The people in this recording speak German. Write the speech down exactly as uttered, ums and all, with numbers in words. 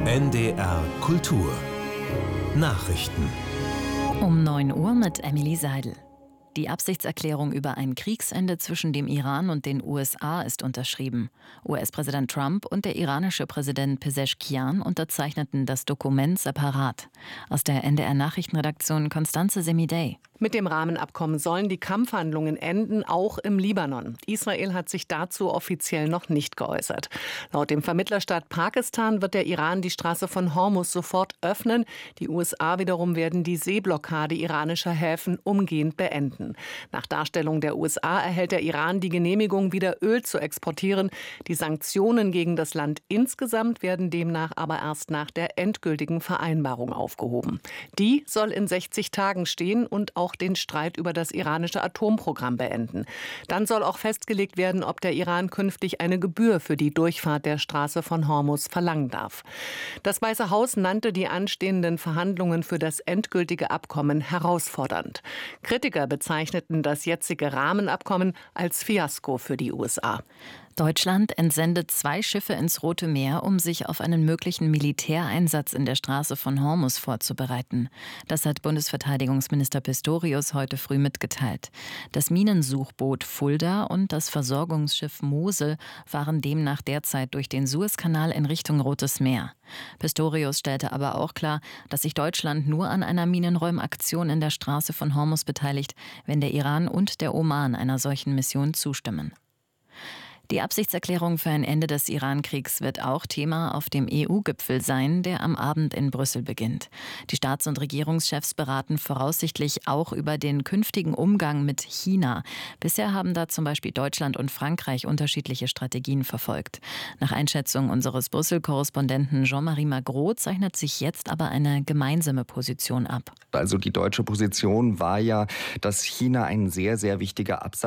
N D R Kultur Nachrichten Um neun Uhr mit Emily Seidel. Die Absichtserklärung über ein Kriegsende zwischen dem Iran und den U S A ist unterschrieben. U S-Präsident Trump und der iranische Präsident Pezeshkian unterzeichneten das Dokument separat. Aus der N D R-Nachrichtenredaktion Constanze Semidey. Mit dem Rahmenabkommen sollen die Kampfhandlungen enden, auch im Libanon. Israel hat sich dazu offiziell noch nicht geäußert. Laut dem Vermittlerstaat Pakistan wird der Iran die Straße von Hormuz sofort öffnen. Die U S A wiederum werden die Seeblockade iranischer Häfen umgehend beenden. Nach Darstellung der U S A erhält der Iran die Genehmigung, wieder Öl zu exportieren. Die Sanktionen gegen das Land insgesamt werden demnach aber erst nach der endgültigen Vereinbarung aufgehoben. Die soll in sechzig Tagen stehen und auch den Streit über das iranische Atomprogramm beenden. Dann soll auch festgelegt werden, ob der Iran künftig eine Gebühr für die Durchfahrt der Straße von Hormuz verlangen darf. Das Weiße Haus nannte die anstehenden Verhandlungen für das endgültige Abkommen herausfordernd. Kritiker bezeichneten das jetzige Rahmenabkommen als Fiasko für die U S A. Deutschland entsendet zwei Schiffe ins Rote Meer, um sich auf einen möglichen Militäreinsatz in der Straße von Hormuz vorzubereiten. Das hat Bundesverteidigungsminister Pistorius heute früh mitgeteilt. Das Minensuchboot Fulda und das Versorgungsschiff Mosel fahren demnach derzeit durch den Suezkanal in Richtung Rotes Meer. Pistorius stellte aber auch klar, dass sich Deutschland nur an einer Minenräumaktion in der Straße von Hormuz beteiligt, wenn der Iran und der Oman einer solchen Mission zustimmen. Die Absichtserklärung für ein Ende des Iran-Kriegs wird auch Thema auf dem E U-Gipfel sein, der am Abend in Brüssel beginnt. Die Staats- und Regierungschefs beraten voraussichtlich auch über den künftigen Umgang mit China. Bisher haben da zum Beispiel Deutschland und Frankreich unterschiedliche Strategien verfolgt. Nach Einschätzung unseres Brüssel-Korrespondenten Jean-Marie Magro zeichnet sich jetzt aber eine gemeinsame Position ab. Also die deutsche Position war ja, dass China ein sehr, sehr wichtiger Absatz